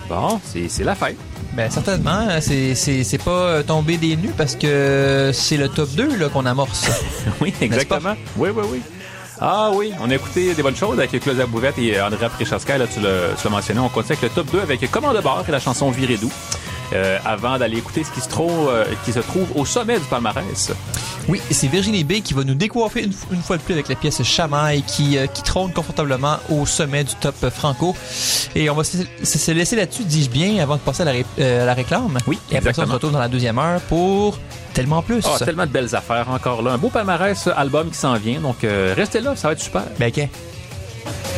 Bon, c'est la fête. Ben certainement, c'est pas tombé des nues parce que c'est le top 2 là, qu'on amorce. Oui, exactement. Oui. Ah oui, on a écouté des bonnes choses avec Claudia Bouvette et Andrea Prichowska, là tu l'as mentionné. On continue avec le top 2 avec Commande de bord et la chanson Viré doux. Avant d'aller écouter ce qui se trouve au sommet du palmarès. Oui, c'est Virginie B qui va nous décoiffer une fois de plus avec la pièce Chamaille qui trône confortablement au sommet du top franco. Et on va se laisser là-dessus, dis-je bien, avant de passer à la réclame. Oui, et après ça, on se retrouve dans la deuxième heure pour Tellement plus. Ah, tellement de belles affaires encore là. Un beau palmarès album qui s'en vient. Donc, restez là, ça va être super. Ben, OK.